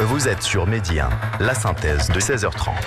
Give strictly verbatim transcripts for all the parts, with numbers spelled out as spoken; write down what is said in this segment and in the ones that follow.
Vous êtes sur Midi un, la synthèse de seize heures trente.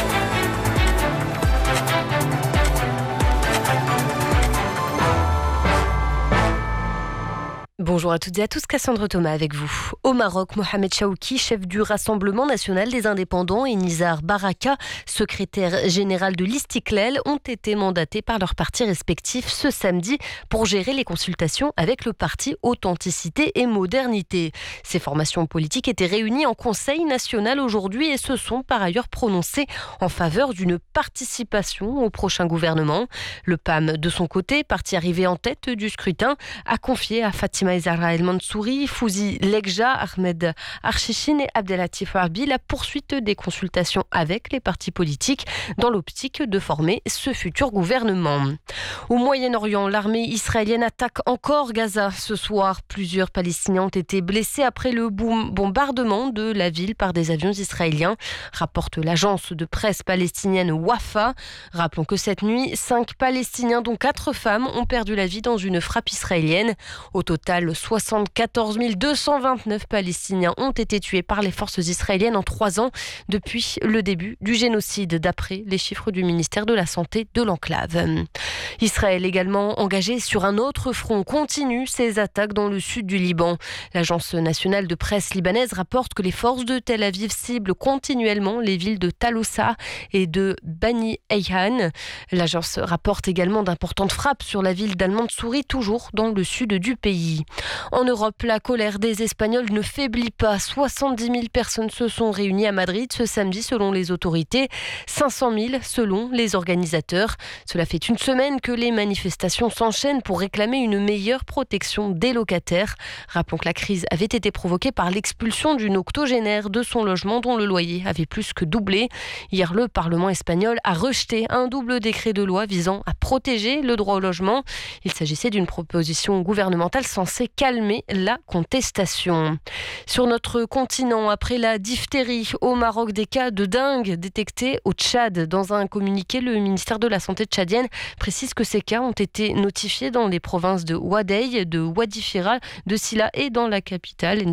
Bonjour à toutes et à tous, Cassandre Thomas avec vous. Au Maroc, Mohamed Chaouki, chef du Rassemblement national des indépendants, et Nizar Baraka, secrétaire général de l'Istiklal, ont été mandatés par leurs partis respectifs ce samedi pour gérer les consultations avec le parti Authenticité et Modernité. Ces formations politiques étaient réunies en Conseil national aujourd'hui et se sont par ailleurs prononcées en faveur d'une participation au prochain gouvernement. Le P A M, de son côté, parti arrivé en tête du scrutin, a confié à Fatima Zahra El Mansouri, Fouzi Lekja, Ahmed Archichin et Abdelatif Arbi la poursuite des consultations avec les partis politiques dans l'optique de former ce futur gouvernement. Au Moyen-Orient, l'armée israélienne attaque encore Gaza. Ce soir, plusieurs Palestiniens ont été blessés après le bombardement de la ville par des avions israéliens, rapporte l'agence de presse palestinienne Wafa. Rappelons que cette nuit, cinq Palestiniens, dont quatre femmes, ont perdu la vie dans une frappe israélienne. Au total, soixante-quatorze mille deux cent vingt-neuf Palestiniens ont été tués par les forces israéliennes en trois ans depuis le début du génocide, d'après les chiffres du ministère de la Santé de l'enclave. Israël, également engagé sur un autre front, continue ses attaques dans le sud du Liban. L'agence nationale de presse libanaise rapporte que les forces de Tel Aviv ciblent continuellement les villes de Taloussa et de Bani Ayhan. L'agence rapporte également d'importantes frappes sur la ville d'Al-Mansouri, toujours dans le sud du pays. En Europe, la colère des Espagnols ne faiblit pas. soixante-dix mille personnes se sont réunies à Madrid ce samedi selon les autorités, cinq cent mille selon les organisateurs. Cela fait une semaine que les manifestations s'enchaînent pour réclamer une meilleure protection des locataires. Rappelons que la crise avait été provoquée par l'expulsion d'une octogénaire de son logement dont le loyer avait plus que doublé. Hier, le Parlement espagnol a rejeté un double décret de loi visant à protéger le droit au logement. Il s'agissait d'une proposition gouvernementale censée calmer la contestation. Sur notre continent, après la diphtérie au Maroc, des cas de dengue détectés au Tchad. Dans un communiqué, le ministère de la Santé tchadienne précise que ces cas ont été notifiés dans les provinces de Ouadéï, de Wadi Fira, de Silla et dans la capitale